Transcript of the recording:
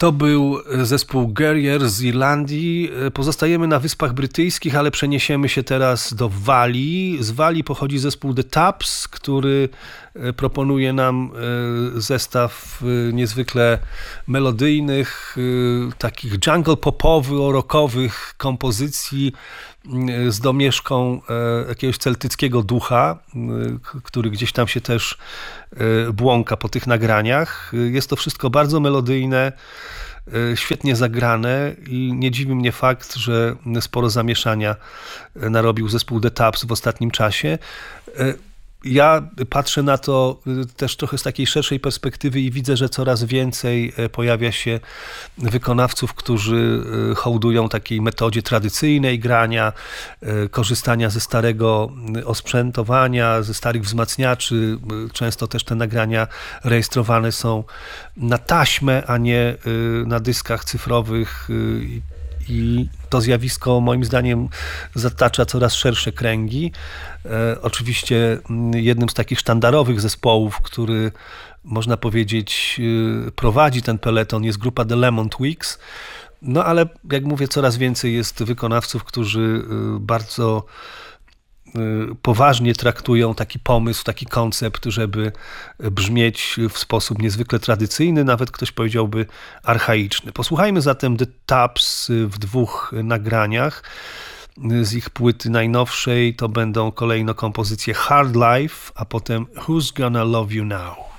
To był zespół Guerrier z Irlandii. Pozostajemy na Wyspach Brytyjskich, ale przeniesiemy się teraz do Walii. Z Walii pochodzi zespół The Taps, który proponuje nam zestaw niezwykle melodyjnych, takich jungle popowo-rockowych kompozycji z domieszką jakiegoś celtyckiego ducha, który gdzieś tam się też błąka po tych nagraniach. Jest to wszystko bardzo melodyjne, świetnie zagrane i nie dziwi mnie fakt, że sporo zamieszania narobił zespół The Taps w ostatnim czasie. Ja patrzę na to też trochę z takiej szerszej perspektywy i widzę, że coraz więcej pojawia się wykonawców, którzy hołdują takiej metodzie tradycyjnej grania, korzystania ze starego osprzętowania, ze starych wzmacniaczy. Często też te nagrania rejestrowane są na taśmę, a nie na dyskach cyfrowych. I to zjawisko moim zdaniem zatacza coraz szersze kręgi. Oczywiście jednym z takich sztandarowych zespołów, który można powiedzieć prowadzi ten peleton, jest grupa The Lemon Twigs. No ale jak mówię, coraz więcej jest wykonawców, którzy bardzo poważnie traktują taki pomysł, taki koncept, żeby brzmieć w sposób niezwykle tradycyjny, nawet ktoś powiedziałby archaiczny. Posłuchajmy zatem The Taps w 2 nagraniach. Z ich płyty najnowszej to będą kolejno kompozycje Hard Life, a potem Who's Gonna Love You Now?